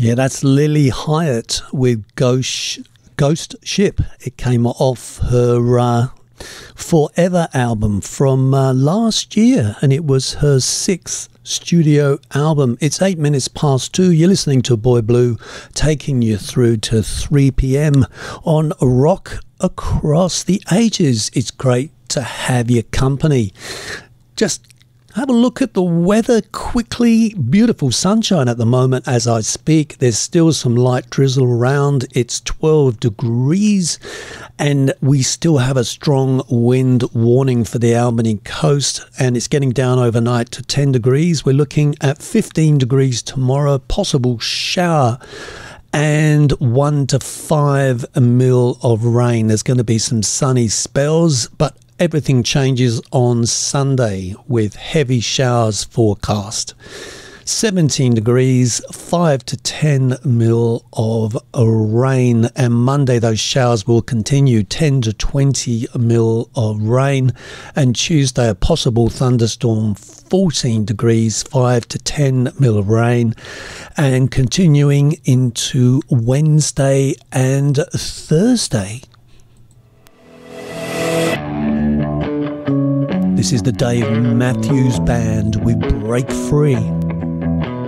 Yeah, that's Lily Hyatt with Ghost Ship. It came off her Forever album from last year, and it was her 6th studio album. It's 8 minutes past 2. You're listening to Boy Blue, taking you through to 3 p.m. on Rock Across the Ages. It's great to have your company. Just have a look at the weather quickly. Beautiful sunshine at the moment as I speak. There's still some light drizzle around. It's 12 degrees and we still have a strong wind warning for the Albany coast, and it's getting down overnight to 10 degrees. We're looking at 15 degrees tomorrow, possible shower, and 1 to 5 mil of rain. There's going to be some sunny spells, but everything changes on Sunday with heavy showers forecast. 17 degrees, 5 to 10 mil of rain, and Monday those showers will continue, 10 to 20 mil of rain, and Tuesday a possible thunderstorm, 14 degrees, 5 to 10 mil of rain, and continuing into Wednesday and Thursday. This is the Dave Matthews Band with Break Free.